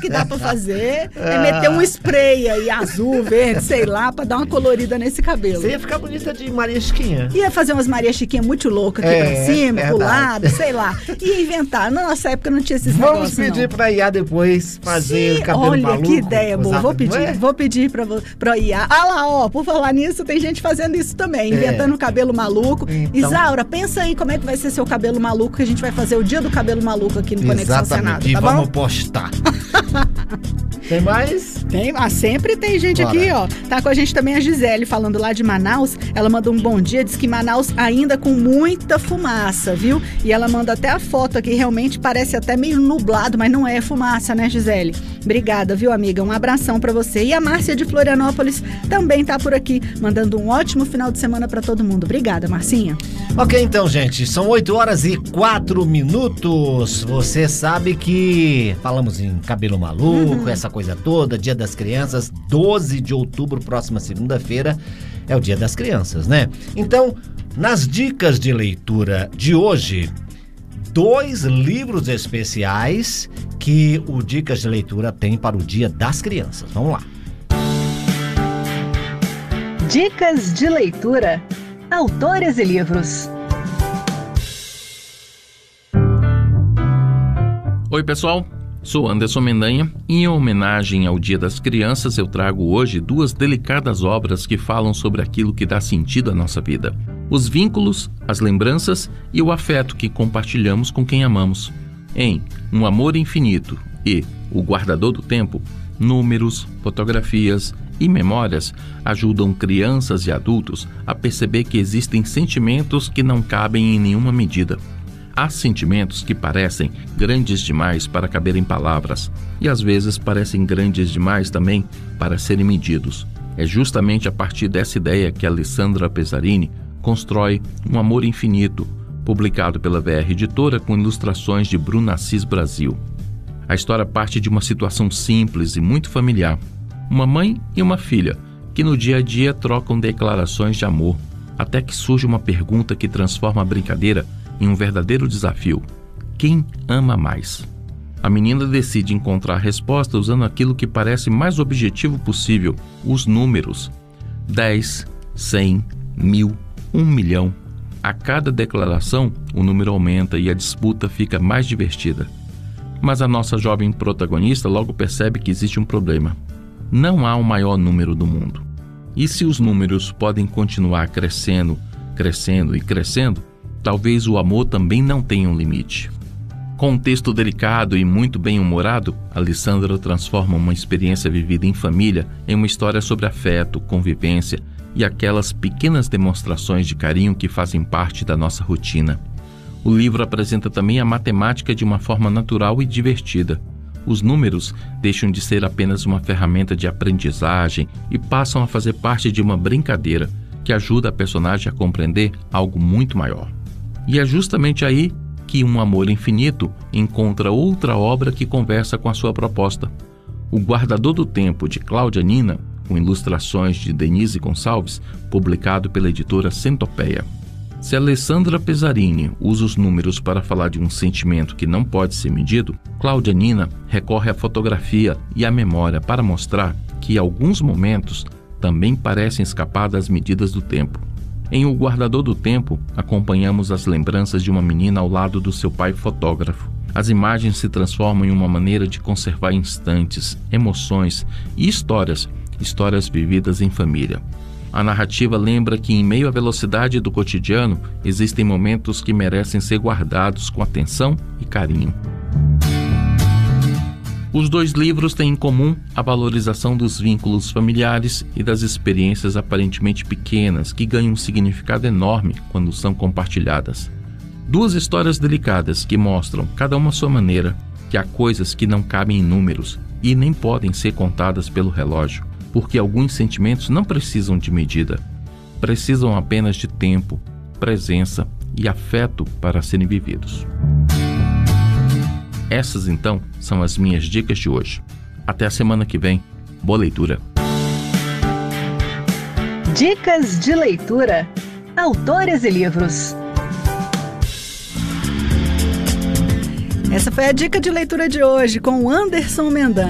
que dá pra fazer é meter um spray aí, azul, verde, sei lá, pra dar uma colorida nesse cabelo. Você ia ficar bonita de Maria Chiquinha. Ia fazer umas Maria Chiquinha muito loucas aqui pra cima, pro lado, sei lá. Ia inventar. Na nossa época não tinha esses negócios, Vamos pedir pra IA depois fazer cabelo olha, maluco. Que ideia boa. Vou pedir pra IA. Ah lá, ó, por falar nisso, tem gente fazendo isso também, inventando cabelo maluco. Então... Isaura, pensa aí como é que vai ser seu cabelo maluco, que a gente vai fazer o dia do cabelo maluco aqui no Conexão Senado, e tá vamos bom? postar. Tem mais? Tem, sempre tem gente aqui, ó. Tá com a gente também a Gisele, falando lá de Manaus. Ela manda um bom dia, diz que Manaus ainda com muita fumaça, viu? E ela manda até a foto aqui, realmente parece até meio nublado, mas não é fumaça, né, Gisele? Obrigada, viu, amiga? Um abração pra você. E a Márcia de Florianópolis também tá por aqui, mandando um ótimo final de semana pra todo mundo. Obrigada, Marcinha. Ok, então, gente, são 8h04. Você sabe que falamos em cabelo maluco, essa coisa toda, Dia das Crianças, 12 de outubro, próxima segunda-feira, é o Dia das Crianças, né? Então, nas dicas de leitura de hoje, 2 livros especiais que o Dicas de Leitura tem para o Dia das Crianças. Vamos lá. Dicas de Leitura. Autores e livros. Oi, pessoal. Sou Anderson Mendanha e, em homenagem ao Dia das Crianças, eu trago hoje 2 delicadas obras que falam sobre aquilo que dá sentido à nossa vida. Os vínculos, as lembranças e o afeto que compartilhamos com quem amamos. Em Um Amor Infinito e O Guardador do Tempo, números, fotografias e memórias ajudam crianças e adultos a perceber que existem sentimentos que não cabem em nenhuma medida. Há sentimentos que parecem grandes demais para caber em palavras e às vezes parecem grandes demais também para serem medidos. É justamente a partir dessa ideia que Alessandra Pesarini constrói Um Amor Infinito, publicado pela VR Editora com ilustrações de Bruna Assis Brasil. A história parte de uma situação simples e muito familiar. Uma mãe e uma filha que no dia a dia trocam declarações de amor, até que surge uma pergunta que transforma a brincadeira em um verdadeiro desafio. Quem ama mais? A menina decide encontrar a resposta usando aquilo que parece mais objetivo possível, os números. 10, 100, 1000, 1 milhão. A cada declaração, o número aumenta e a disputa fica mais divertida. Mas a nossa jovem protagonista logo percebe que existe um problema. Não há o maior número do mundo. E se os números podem continuar crescendo, crescendo e crescendo, talvez o amor também não tenha um limite. Com um texto delicado e muito bem-humorado, Alessandra transforma uma experiência vivida em família em uma história sobre afeto, convivência e aquelas pequenas demonstrações de carinho que fazem parte da nossa rotina. O livro apresenta também a matemática de uma forma natural e divertida. Os números deixam de ser apenas uma ferramenta de aprendizagem e passam a fazer parte de uma brincadeira que ajuda a personagem a compreender algo muito maior. E é justamente aí que Um Amor Infinito encontra outra obra que conversa com a sua proposta. O Guardador do Tempo, de Cláudia Nina, com ilustrações de Denise Gonçalves, publicado pela editora Centopeia. Se Alessandra Pesarini usa os números para falar de um sentimento que não pode ser medido, Cláudia Nina recorre à fotografia e à memória para mostrar que alguns momentos também parecem escapar das medidas do tempo. Em O Guardador do Tempo, acompanhamos as lembranças de uma menina ao lado do seu pai fotógrafo. As imagens se transformam em uma maneira de conservar instantes, emoções e histórias vividas em família. A narrativa lembra que, em meio à velocidade do cotidiano, existem momentos que merecem ser guardados com atenção e carinho. Os 2 livros têm em comum a valorização dos vínculos familiares e das experiências aparentemente pequenas que ganham um significado enorme quando são compartilhadas. 2 histórias delicadas que mostram, cada uma à sua maneira, que há coisas que não cabem em números e nem podem ser contadas pelo relógio, porque alguns sentimentos não precisam de medida, precisam apenas de tempo, presença e afeto para serem vividos. Essas, então, são as minhas dicas de hoje. Até a semana que vem. Boa leitura. Dicas de Leitura. Autores e livros. Essa foi a dica de leitura de hoje com o Anderson Mendanha.